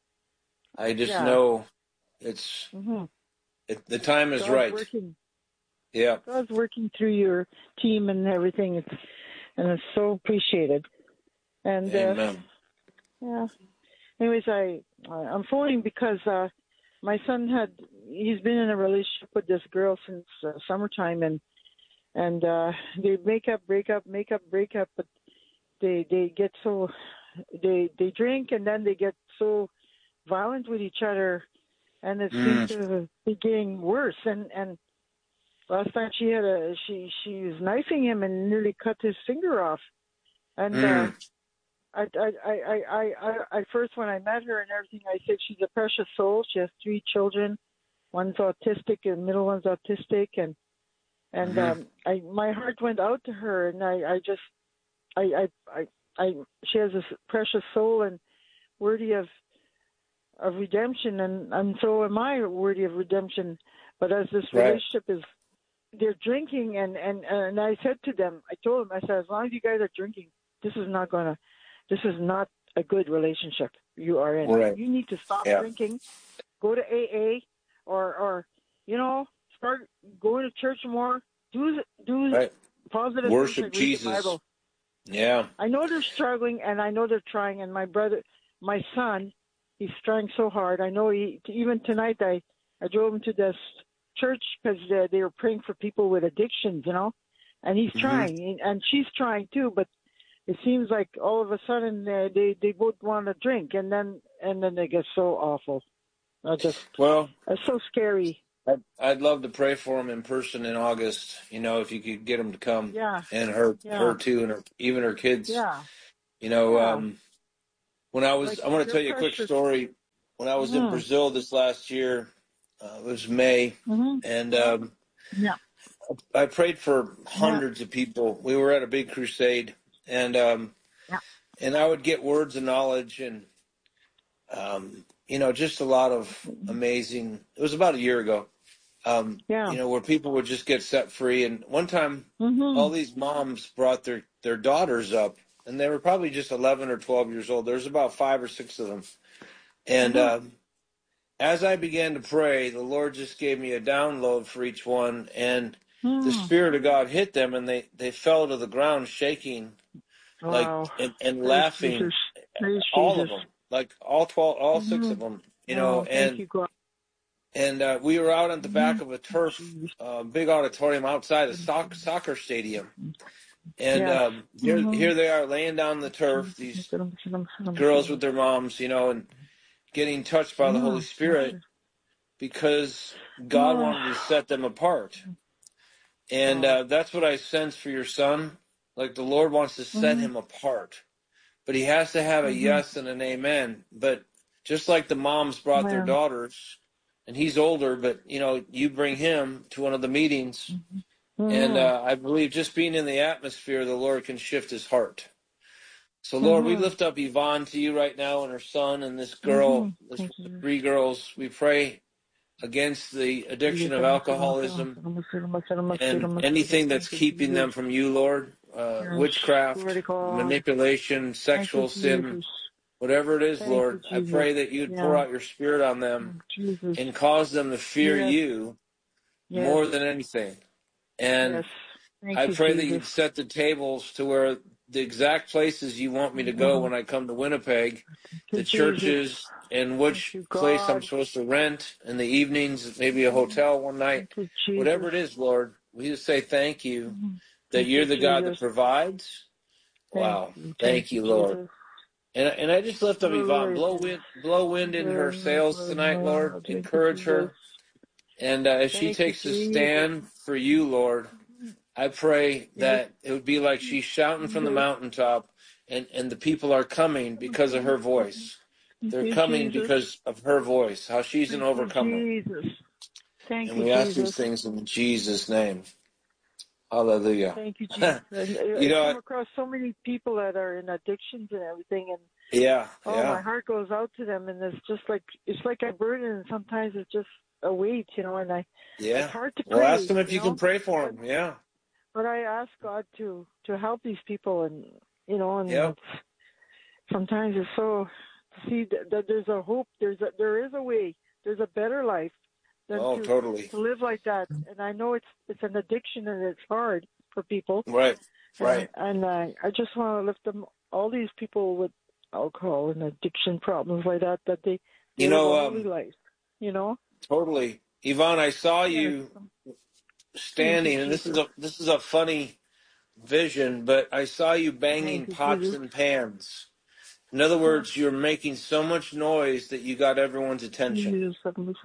B: I just
N: Yeah.
B: know it's
N: Mm-hmm.
B: it, the time is
N: God's
B: right.
N: working.
B: Yeah.
N: God's working through your team and everything. It's, and it's so appreciated. And uh,
B: Amen.
N: yeah. Anyways, I I'm phoning because uh, my son had he's been in a relationship with this girl since uh, summertime, and and uh, they make up, break up, make up, break up, but they they get so they they drink and then they get so violent with each other, and it
B: Mm.
N: seems to be getting worse. And and last time she had a she she was knifing him and nearly cut his finger off. And
B: Mm.
N: uh, I, I I I I I first when I met her and everything, I said she's a precious soul. She has three children. One's autistic and middle one's autistic, and and
B: Mhm.
N: um, I my heart went out to her, and I I just I I I, I she has this precious soul and worthy of of redemption, and and so am I worthy of redemption. But as this
B: Right.
N: relationship is, they're drinking, and and and I said to them, I told them, I said, as long as you guys are drinking, this is not gonna, this is not a good relationship you are in.
B: Right.
N: You need to stop
B: Yeah.
N: drinking, go to A A, or or you know, start going to church more. Do do
B: Right.
N: positive things
B: Worship
N: like read the
B: Jesus.
N: Bible.
B: Yeah.
N: I know they're struggling, and I know they're trying. And my brother, my son, he's trying so hard. I know he even tonight. I I drove him to this church because they, they were praying for people with addictions, you know. And he's
B: Mhm.
N: trying, and she's trying too. But it seems like all of a sudden uh, they they both want to drink, and then and then they get so awful. I just
B: Well,
N: it's so scary.
B: I'd, I'd love to pray for him in person in August. You know, if you could get him to come,
N: Yeah,
B: and her,
N: yeah,
B: her too, and her, even her kids.
N: yeah,
B: You know,
N: yeah.
B: um, when I was,
N: Like
B: I want to
N: they're
B: tell you a quick
N: precious.
B: story. When I was in
N: Mhm.
B: Brazil this last year, uh, it was May,
N: Mhm.
B: and um,
N: Yeah.
B: I prayed for hundreds of people. We were at a big crusade, and um,
N: Yeah.
B: and I would get words of knowledge and um, you know, just a lot of amazing. It was about a year ago. Um,
N: Yeah.
B: you know, where people would just get set free. And one time,
N: Mhm.
B: all these moms brought their their daughters up, and they were probably just eleven or twelve years old. There's about five or six of them, and.
N: Mhm.
B: Um, As I began to pray, the Lord just gave me a download for each one, and the
N: Mm.
B: Spirit of God hit them, and they, they fell to the ground shaking, like
N: Wow.
B: and, and
N: Praise
B: laughing,
N: Jesus. Praise
B: all of
N: Jesus.
B: them, like all twelve, all six
N: Mhm.
B: of them, you know.
N: Oh, thank
B: And
N: you, God.
B: and uh, we were out at the back
N: Mhm.
B: of a turf, uh, big auditorium outside a soc- soccer stadium, and
N: Yes.
B: um, here
N: Mhm.
B: here they are laying down the turf, these girls with their moms, you know, and getting touched by the Holy
N: Mm.
B: Spirit, because God
N: Oh.
B: wanted to set them apart. And uh, that's what I sense for your son. Like the Lord wants to set
N: Mhm.
B: him apart. But he has to have a
N: Mhm.
B: yes and an amen. But just like the moms brought their
N: Man.
B: daughters, and he's older, but, you know, you bring him to one of the meetings. And
N: Mhm.
B: uh, I believe just being in the atmosphere, the Lord can shift his heart. So, Lord, we
N: Mhm.
B: lift up Yvonne to you right now, and her son, and this girl,
N: Mhm.
B: this
N: Thank you.
B: three girls. We pray against the addiction of alcoholism and anything that's
N: Thank you,
B: keeping
N: Jesus.
B: them from you, Lord. Uh,
N: Yes.
B: witchcraft,
N: Glory to God.
B: manipulation,
N: Thank you,
B: sexual sin,
N: Jesus.
B: whatever it is,
N: Thank you,
B: Lord. I
N: Jesus.
B: pray that you'd pour
N: Yeah.
B: out your Spirit on them
N: Jesus.
B: and cause them to fear
N: Yes.
B: you
N: Yes.
B: more than anything. And
N: Yes. Thank
B: I
N: you,
B: pray that
N: Jesus.
B: you'd set the tables to where the exact places you want me to go
N: Mhm.
B: when I come to Winnipeg,
N: Thank
B: the
N: you, Jesus.
B: churches, and
N: Thank
B: which
N: you,
B: place I'm
N: God.
B: supposed to rent in the evenings, maybe a hotel one night,
N: Thank you, Jesus.
B: whatever it is, Lord. We just say thank you
N: Mhm.
B: that
N: Thank
B: you're
N: you,
B: the God that
N: Jesus.
B: provides.
N: Thank
B: Wow.
N: you. Thank
B: Thank
N: you,
B: you, Lord.
N: Jesus.
B: And, and I just lift up Yvonne.
N: Hallelujah.
B: Blow wind, blow wind into her sails tonight, Lord.
N: Thank you,
B: Encourage
N: Jesus.
B: her. And uh, as she
N: Thank you,
B: takes a
N: Jesus.
B: stand for you, Lord, I pray
N: Yes,
B: that it would be like she's shouting from the
N: Jesus.
B: mountaintop, and, and the people are coming because of her voice.
N: Thank
B: They're
N: you,
B: coming
N: Jesus.
B: because of her voice, how she's an
N: Thank you,
B: overcomer.
N: Jesus. Thank
B: And
N: you,
B: we ask these
N: Jesus.
B: things in Jesus' name. Hallelujah.
N: Thank you, Jesus. And
B: You
N: I
B: know,
N: come across so many people that are in addictions and everything, and
B: yeah,
N: oh, my
B: yeah,
N: heart goes out to them, and it's just like it's like a burden, and sometimes it's just a weight, you know. And I,
B: yeah.
N: it's hard to
B: Well,
N: pray,
B: ask them if
N: you
B: you can
N: know.
B: pray for
N: But,
B: them. Yeah.
N: but I ask God to to help these people, and you know, and
B: Yep.
N: it's, sometimes it's so to see that, that there's a hope, there's a there is a way, there's a better life than
B: Oh,
N: to
B: totally.
N: to live like that. And I know it's it's an addiction and it's hard for people.
B: Right. Right.
N: And, and I, I just want to lift them, all these people with alcohol and addiction problems like that, that they, they
B: You
N: live
B: know,
N: a holy
B: um,
N: life, you know?
B: totally. Yvonne, I saw
N: Yes.
B: you
N: Thank you,
B: standing, and this is
N: Jesus.
B: a this is a funny vision, but I saw you banging
N: Thank you,
B: pots
N: Jesus.
B: and pans. In other words, you're making so much noise that you got everyone's attention.
N: Jesus,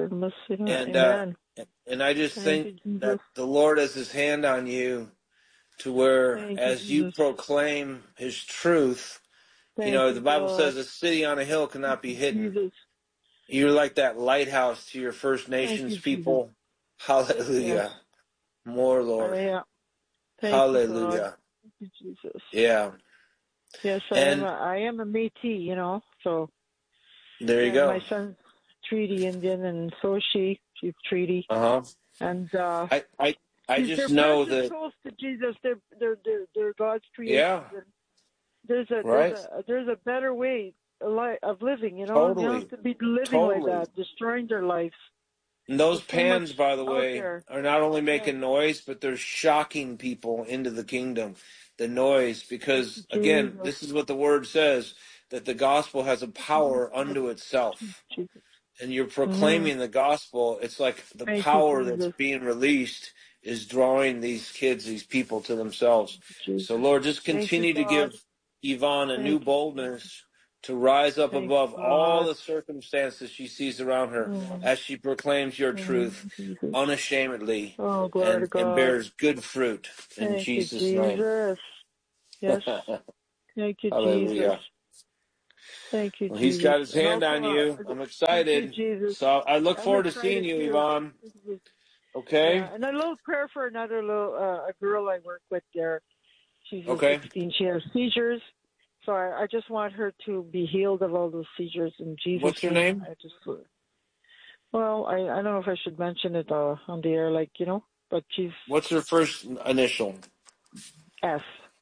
B: And uh,
N: amen.
B: and I just
N: Thank
B: think
N: you, Jesus.
B: that the Lord has His hand on you, to where
N: Thank you,
B: as you
N: Jesus.
B: proclaim His truth, you
N: Thank
B: know
N: you,
B: the Bible
N: God.
B: says a city on a hill cannot be hidden.
N: Jesus.
B: You're like that lighthouse to your First
N: Thank
B: Nations
N: you, Jesus.
B: people.
N: Yes.
B: Hallelujah. More, Lord.
N: Oh, yeah. Thank you, God.
B: Hallelujah.
N: Thank you, Jesus.
B: Yeah.
N: Yes, I am.
B: And
N: A, I am a Métis, you know. So.
B: there you
N: And my
B: go.
N: son's Treaty Indian, and so is she. She's Treaty.
B: Uh huh.
N: And uh,
B: I I I
N: she's,
B: just
N: they're
B: know
N: precious
B: that.
N: souls to Jesus. They're they're they're, they're God's creation.
B: Yeah.
N: And there's a
B: Right.
N: there's a there's a better way of living. You know, you don't
B: Totally.
N: have to be living like
B: Totally.
N: that, destroying their lives.
B: And those
N: There's so much
B: pans, by the
N: out
B: way,
N: there.
B: are not only making
N: Yes.
B: noise, but they're shocking people into the kingdom. The noise, because again,
N: Jesus.
B: this is what the word says, that the gospel has a power unto itself.
N: Jesus.
B: And you're
N: Mm-hmm.
B: proclaiming the gospel. It's like the
N: Thank
B: power
N: you,
B: that's
N: Jesus.
B: being released is drawing these kids, these people to themselves.
N: Jesus.
B: So Lord, just
N: Thank you,
B: continue to
N: God.
B: give Yvonne a
N: Thank
B: new
N: you.
B: boldness to rise up
N: Thank
B: above
N: you,
B: all
N: God.
B: the circumstances she sees around her
N: Mm.
B: as she proclaims your
N: Mm,
B: truth
N: Jesus.
B: unashamedly
N: Oh, glory to
B: and, and
N: God.
B: bears good fruit in
N: Thank you,
B: Jesus' name.
N: Jesus. Yes. Thank you, Jesus.
B: Hallelujah.
N: Thank you,
B: Well, he's
N: Jesus.
B: got his
N: And
B: hand
N: also,
B: on you.
N: uh,
B: I'm
N: thank you,
B: excited.
N: Jesus.
B: So I look
N: I'm
B: forward to seeing
N: excited
B: you,
N: too.
B: Yvonne.
N: Yeah,
B: Okay?
N: and a little prayer for another little uh, a girl I work with there. She's just
B: Okay.
N: sixteen. She has seizures, so I, I just want her to be healed of all those seizures in Jesus'
B: What's your
N: name.
B: name?
N: I just, well, I, I don't know if I should mention it uh, on the air, like, you know, but she's
B: What's her first initial?
N: S.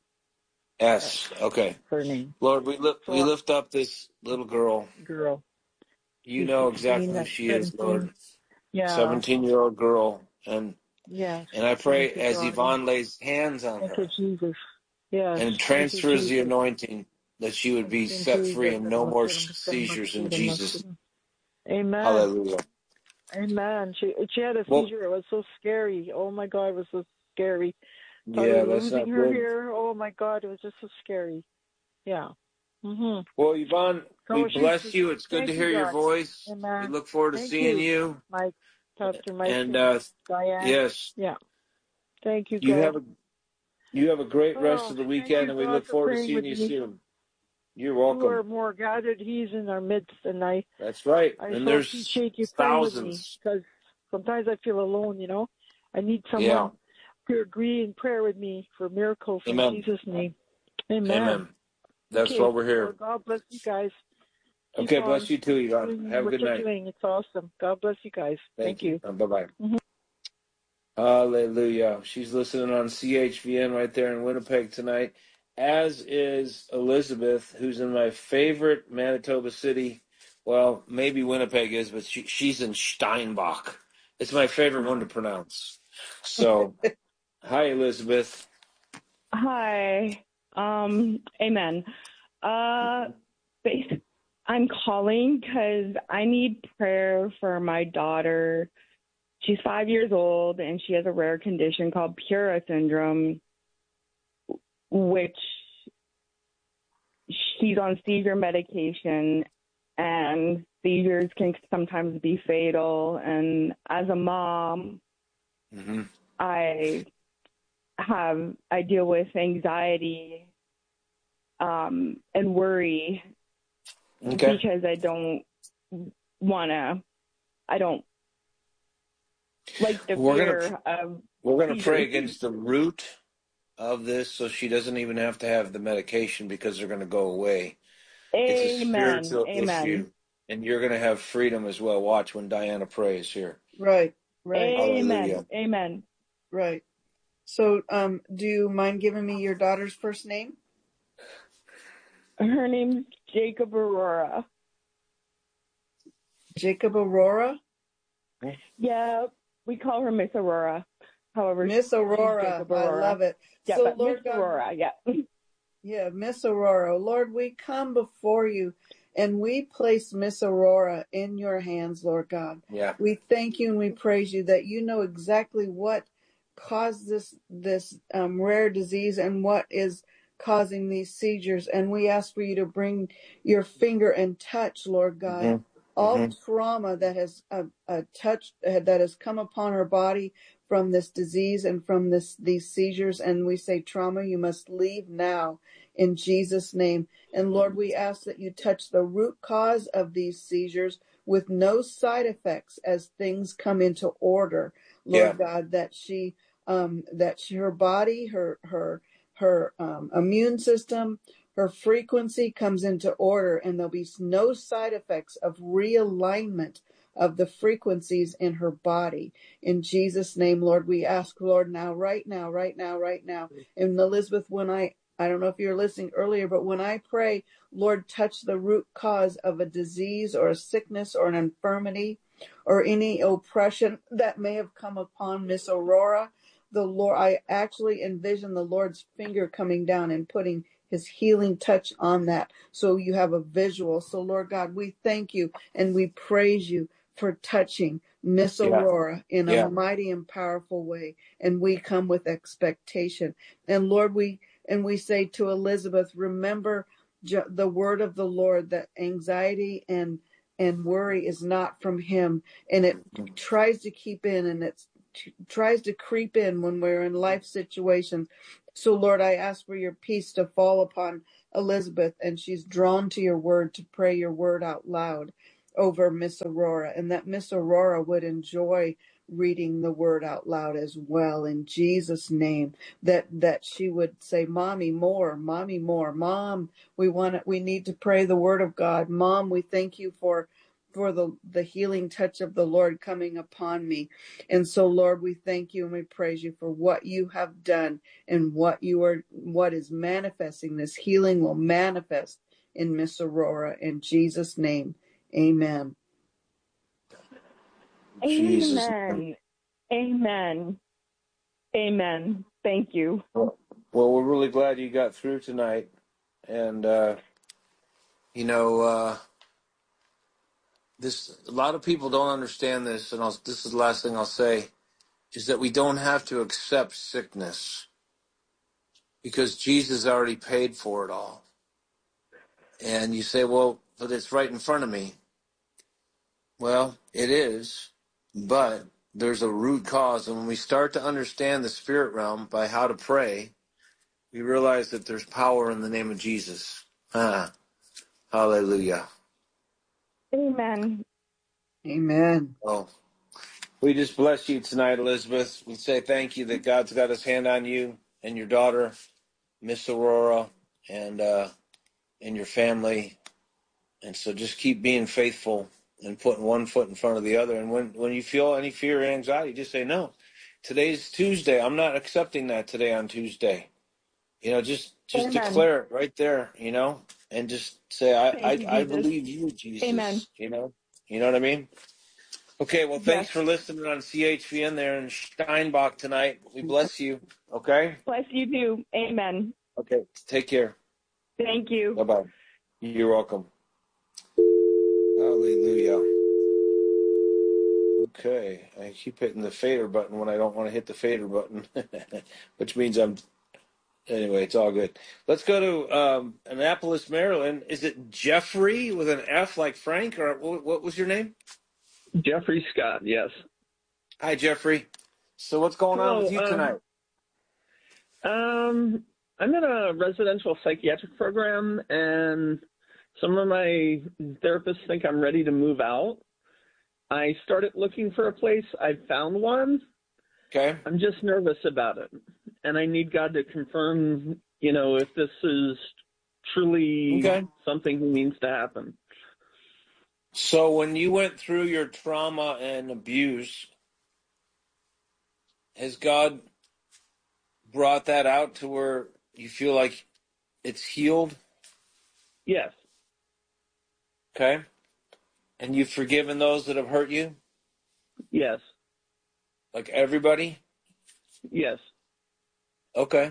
B: S. Okay.
N: Her name.
B: Lord, we lift
N: So
B: we
N: uh,
B: lift up this little girl.
N: girl.
B: You
N: She's
B: know
N: sixteen,
B: exactly who
N: not
B: she is,
N: seventeen.
B: Lord.
N: Yeah.
B: Seventeen-year-old girl, and
N: Yes.
B: and I pray
N: Thank you,
B: as
N: God.
B: Yvonne lays hands on
N: Thank you,
B: her
N: Jesus. Yes.
B: and
N: Thank you,
B: transfers the
N: Jesus.
B: anointing, that she would be
N: In
B: set free
N: Jesus.
B: and no more seizures in Jesus.
N: Amen.
B: Hallelujah.
N: Amen. She she had a
B: Well,
N: seizure. It was so scary. Oh my God, it was so scary. Thought we
B: yeah,
N: were
B: that's
N: losing
B: not
N: her
B: good.
N: here. Oh my God, it was just so scary. Yeah. Mhm.
B: Well, Yvonne, we
N: So she's.
B: bless you. It's good to
N: Thank you,
B: hear your
N: God.
B: voice. We
N: Amen.
B: look forward to
N: Thank
B: seeing
N: you,
B: you.
N: Mike, Pastor Mike,
B: And
N: and
B: uh,
N: Diane.
B: yes,
N: Yeah. Thank you,
B: you
N: God.
B: have a you have a great rest
N: Oh,
B: of the
N: thank
B: weekend,
N: you,
B: and we
N: God,
B: look
N: for
B: forward to
N: praying
B: seeing
N: with
B: you
N: me.
B: soon. You're
N: Two are
B: welcome.
N: more gathered. He's in our midst, and I.
B: That's right.
N: I
B: And
N: so
B: there's
N: appreciate you praying with me
B: thousands.
N: because sometimes I feel alone. You know, I need
B: Yeah.
N: someone to agree in prayer with me for miracles in
B: Amen.
N: Jesus' name. Amen.
B: Amen. That's
N: Okay.
B: why we're here.
N: Well, God bless you guys. Keep
B: Okay,
N: on
B: bless you too, Yvonne.
N: doing
B: Have a
N: what
B: good
N: you're
B: night.
N: doing. It's awesome. God bless you guys.
B: Thank,
N: Thank
B: you.
N: you.
B: Uh, bye-bye.
N: Mhm.
B: Hallelujah. She's listening on C H V N right there in Winnipeg tonight, as is Elizabeth, who's in my favorite Manitoba city. Well, maybe Winnipeg is, but she, she's in Steinbach. It's my favorite one to pronounce. So, hi, Elizabeth.
O: Hi. Um, amen. Uh, bas- I'm calling because I need prayer for my daughter. She's five years old and she has a rare condition called Pura syndrome, which she's on seizure medication, and seizures can sometimes be fatal. And as a mom,
B: Mm-hmm.
O: I have I deal with anxiety um, and worry
B: Okay.
O: because I don't wanna I don't like the
B: We're
O: fear
B: gonna
O: of
B: we're gonna pray
O: seizures.
B: against the root of this, so she doesn't even have to have the medication because they're gonna go away. It's a
O: Amen.
B: spiritual
O: Amen.
B: issue, and you're gonna have freedom as well. Watch when Diana prays here.
A: Right, right.
O: Amen.
B: Hallelujah.
O: Amen.
A: Right. So, um, do you mind giving me your daughter's first name?
O: Her name's Jacob Aurora.
A: Jacob Aurora?
O: Yeah, we call her Miss Aurora. However,
A: Miss Aurora.
O: Jacob
A: I
O: Aurora.
A: love it.
O: Yeah,
A: So,
O: but
A: Lord
O: Miss
A: God,
O: Aurora, yeah.
A: yeah, Miss Aurora. Lord, we come before you and we place Miss Aurora in your hands, Lord God.
B: Yeah.
A: We thank you and we praise you that you know exactly what caused this this um, rare disease and what is causing these seizures. And we ask for you to bring your finger and touch, Lord God,
B: Mm-hmm.
A: all
B: Mm-hmm.
A: trauma that has uh, uh, touched, uh, that has come upon her body from this disease and from this these seizures. And we say, trauma, you must leave now in Jesus' name. And Lord, we ask that you touch the root cause of these seizures with no side effects as things come into order, Lord
B: Yeah.
A: God, that she, um, that she, her body, her, her, her um, immune system, her frequency comes into order, and there'll be no side effects of realignment of the frequencies in her body. In Jesus' name, Lord, we ask, Lord, now, right now, right now, right now. And Elizabeth, when I, I don't know if you were listening earlier, but when I pray, Lord, touch the root cause of a disease or a sickness or an infirmity or any oppression that may have come upon Miss Aurora. The Lord, I actually envision the Lord's finger coming down and putting his healing touch on that. So you have a visual. So Lord God, we thank you and we praise you for touching Miss
B: Yeah.
A: Aurora in a
B: Yeah.
A: mighty and powerful way. And we come with expectation. And Lord, we And we say to Elizabeth, remember the word of the Lord, that anxiety and and worry is not from him, and it tries to keep in, and it tries to creep in when we're in life situations. So Lord, I ask for your peace to fall upon Elizabeth, and she's drawn to your word to pray your word out loud over Miss Aurora, and that Miss Aurora would enjoy reading the word out loud as well, in Jesus' name, that that she would say, mommy, more, mommy, more, mom, we want to, we need to pray the word of God. Mom, we thank you for for the the healing touch of the Lord coming upon me. And so Lord, we thank you and we praise you for what you have done and what you are what is manifesting. This healing will manifest in Miss Aurora, in Jesus' name. Amen.
B: Jesus.
O: Amen. Amen. Amen. Thank you.
B: Well, well, we're really glad you got through tonight. And, uh, you know, uh, this, a lot of people don't understand this. And I'll, this is the last thing I'll say, is that we don't have to accept sickness because Jesus already paid for it all. And you say, well, but it's right in front of me. Well, it is, but there's a root cause. And when we start to understand the spirit realm by how to pray, we realize that there's power in the name of Jesus. Ah, hallelujah.
O: Amen.
A: Amen.
B: Oh, we just bless you tonight, Elizabeth. We say thank you that God's got his hand on you and your daughter, Miss Aurora, and uh, and your family. And so just keep being faithful and putting one foot in front of the other. And when, when you feel any fear or anxiety, just say, no, today's Tuesday. I'm not accepting that today on Tuesday. You know, just just
O: Amen.
B: declare it right there, you know, and just say, I,
O: Thank you,
B: I, I
O: Jesus.
B: believe you, Jesus.
O: Amen.
B: You know, you know what I mean? Okay, well, thanks
O: Yes.
B: for listening on C H V N there in Steinbach tonight. We bless you, okay?
O: Bless you too. Amen.
B: Okay, take care.
O: Thank you.
B: Bye-bye. You're welcome. Hallelujah. Okay, I keep hitting the fader button when I don't want to hit the fader button, which means I'm, anyway, it's all good. Let's go to um, Annapolis, Maryland. Is it Jeffrey with an F like Frank, or what, what was your name?
P: Jeffrey Scott, yes.
B: Hi, Jeffrey. So what's going on with
P: Hello,
B: you tonight?
P: Um, um, I'm in a residential psychiatric program, and some of my therapists think I'm ready to move out. I started looking for a place. I found one.
B: Okay.
P: I'm just nervous about it, and I need God to confirm, you know, if this is truly
B: Okay.
P: something He means to happen.
B: So when you went through your trauma and abuse, has God brought that out to where you feel like it's healed?
P: Yes.
B: Okay. And you've forgiven those that have hurt you?
P: Yes.
B: Like everybody?
P: Yes.
B: Okay.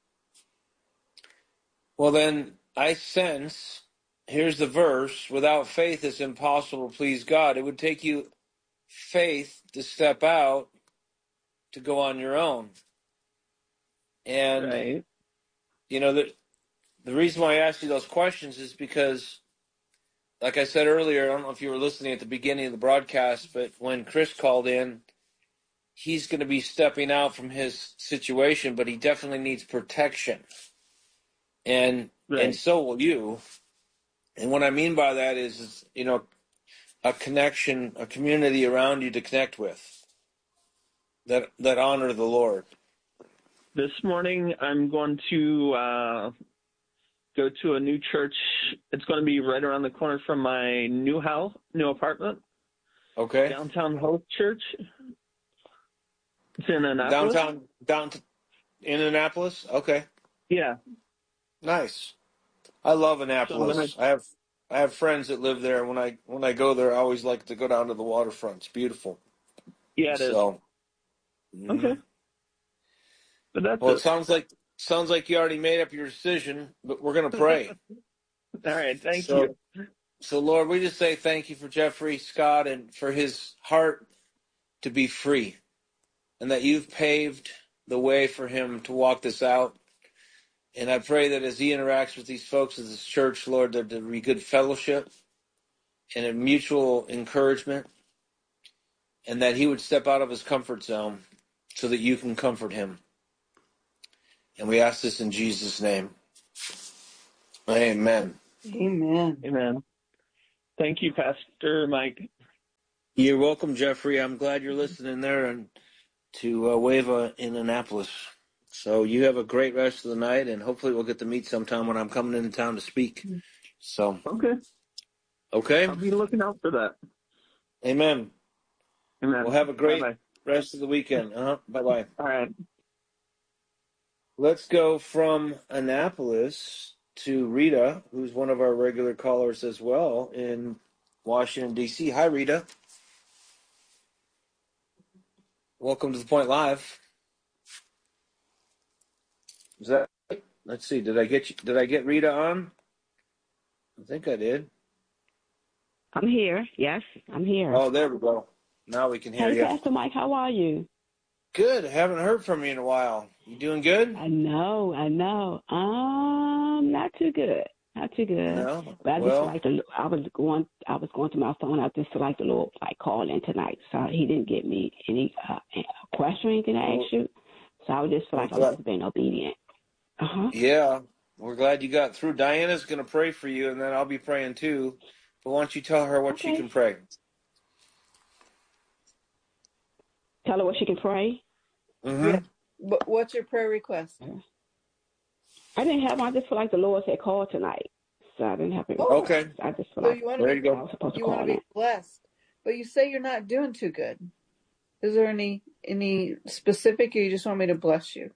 B: Well, then I sense, here's the verse, without faith it's impossible to please God. It would take you faith to step out to go on your own. And,
P: right.
B: you know, the, the reason why I asked you those questions is because, like I said earlier, I don't know if you were listening at the beginning of the broadcast, but when Chris called in, he's going to be stepping out from his situation, but he definitely needs protection. And
P: right.
B: and so will you. And what I mean by that is, is, you know, a connection, a community around you to connect with that that honor the Lord.
P: This morning I'm going to uh, go to a new church. It's going to be right around the corner from my new house, new apartment.
B: Okay.
P: Downtown Hope Church. It's in Annapolis.
B: Downtown, down in Annapolis? Okay.
P: Yeah.
B: Nice. I love Annapolis.
P: So
B: I have I have friends that live there. When I when I go there, I always like to go down to the waterfront. It's beautiful.
P: Yeah, it
B: so,
P: is.
B: Mm-hmm.
P: Okay. But that's
B: well,
P: it.
B: it sounds like sounds like you already made up your decision, but we're gonna pray.
P: All right, thank
B: so,
P: you.
B: So, Lord, we just say thank you for Jeffrey Scott and for his heart to be free, and that you've paved the way for him to walk this out. And I pray that as he interacts with these folks at this church, Lord, that there be good fellowship and a mutual encouragement, and that he would step out of his comfort zone so that you can comfort him. And we ask this in Jesus' name. Amen.
A: Amen.
P: Amen. Thank you, Pastor Mike.
B: You're welcome, Jeffrey. I'm glad you're listening there and to uh, Wava in Annapolis. So you have a great rest of the night, and hopefully we'll get to meet sometime when I'm coming into town to speak. So
P: Okay.
B: Okay.
P: I'll be looking out for that.
B: Amen.
P: Amen.
B: Well, have a great
P: Bye-bye.
B: rest of the weekend. Uh-huh. Bye-bye.
P: All right.
B: Let's go from Annapolis to Rita, who's one of our regular callers as well in Washington, D C. Hi, Rita. Welcome to The Point Live. Is that Let's see. Did I get you, did I get Rita on? I think I did.
Q: I'm here. Yes, I'm here.
B: Oh, there we go. Now we can hear
Q: Hey,
B: you.
Q: Pastor Mike, how are you?
B: Good. Haven't heard from you in a while. You doing good?
Q: I know, I know. Um, not too good. Not too good.
B: No.
Q: But I
B: Well-
Q: just like the. I was going. I was going to my phone. I just like the Lord like call in tonight. So he didn't get me any uh, question or anything to ask you. So I was just feel like I was just being obedient. Uh huh.
B: Yeah. We're glad you got through. Diana's going to pray for you, and then I'll be praying too. But why don't you tell her what she
Q: Okay.
B: can pray?
Q: Tell her what she can pray.
B: Mm-hmm.
A: Yeah. But what's your prayer request?
Q: I didn't have. I just feel like the Lord said call tonight. So I didn't have it.
A: Oh.
B: Okay.
Q: I just feel
A: So
Q: like
A: you want
B: There
A: to
B: you
A: be,
B: go.
Q: I was supposed to
A: you
Q: call
A: want to
Q: in.
A: be blessed, but you say you're not doing too good. Is there any any specific, or you just want me to bless you?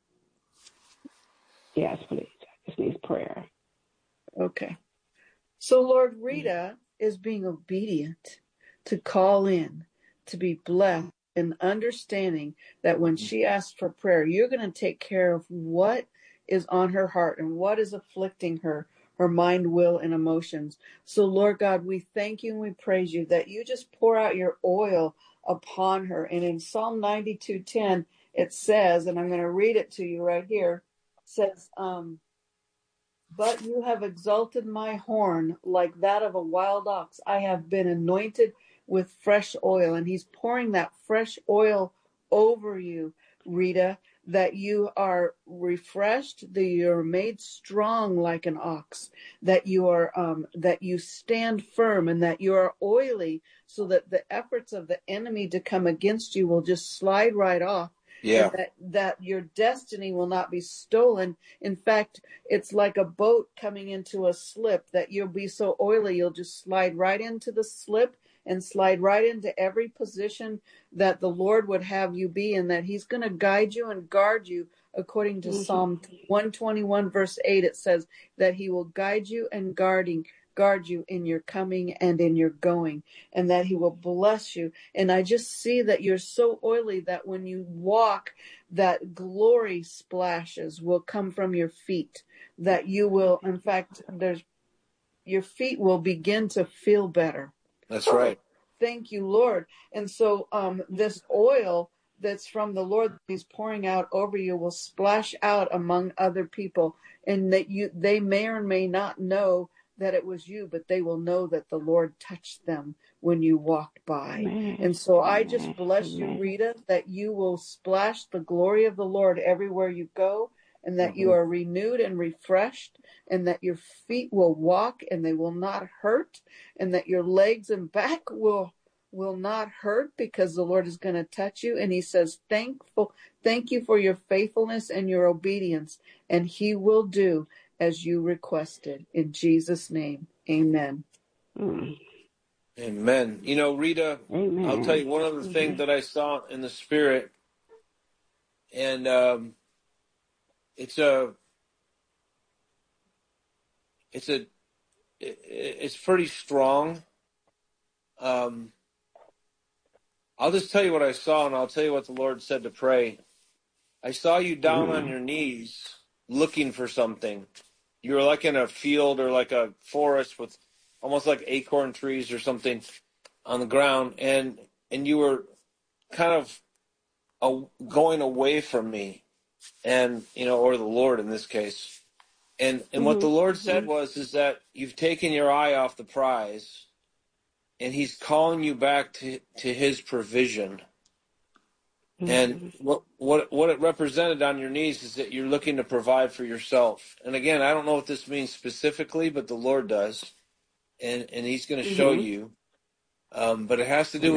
Q: Yes, please. I just need prayer.
A: Okay. So Lord, Rita is being obedient to call in, to be blessed, and understanding that when she asks for prayer, you're going to take care of what is on her heart and what is afflicting her, her mind, will, and emotions. So Lord God, we thank you and we praise you that you just pour out your oil upon her. And in Psalm ninety-two ten, it says, and I'm going to read it to you right here, it says, um, but you have exalted my horn like that of a wild ox. I have been anointed with fresh oil. And he's pouring that fresh oil over you, Rita, that you are refreshed, that you're made strong like an ox, that you are, um, that you stand firm, and that you are oily, so that the efforts of the enemy to come against you will just slide right off.
B: Yeah.
A: And that, that your destiny will not be stolen. In fact, it's like a boat coming into a slip, that you'll be so oily, you'll just slide right into the slip and slide right into every position that the Lord would have you be, and that he's going to guide you and guard you according to
Q: Mhm.
A: Psalm one twenty-one verse eight. It says that he will guide you and guarding guard you in your coming and in your going, and that he will bless you. And I just see that you're so oily that when you walk, that glory splashes will come from your feet, that you will, in fact, there's your feet will begin to feel better.
B: That's right.
A: Thank you, Lord. And so um, this oil that's from the Lord that he's pouring out over you will splash out among other people, and that you they may or may not know that it was you, but they will know that the Lord touched them when you walked by.
Q: Amen.
A: And so I just
Q: Amen.
A: bless you,
Q: Amen.
A: Rita, that you will splash the glory of the Lord everywhere you go, and that you are renewed and refreshed, and that your feet will walk and they will not hurt, and that your legs and back will will not hurt, because the Lord is going to touch you. And he says, thankful, thank you for your faithfulness and your obedience, and he will do as you requested. In Jesus' name, amen.
Q: Mm.
B: Amen. You know, Rita,
Q: Amen.
B: I'll tell you one other thing that I saw in the spirit, and um, it's a, it's a, it, it's pretty strong. Um, I'll just tell you what I saw, and I'll tell you what the Lord said to pray. I saw you down
Q: Amen.
B: on your knees looking for something. You were like in a field or like a forest with almost like acorn trees or something on the ground, and and you were kind of a, going away from me, and you know, or the Lord in this case. And and
Q: Mhm.
B: what the Lord said
Q: Mhm.
B: was is that you've taken your eye off the prize, and He's calling you back to, to His provision. And what what what it represented on your knees is that you're looking to provide for yourself. And again, I don't know what this means specifically, but the Lord does, and and He's going to show
Q: Mhm.
B: you. Um, but it has to do with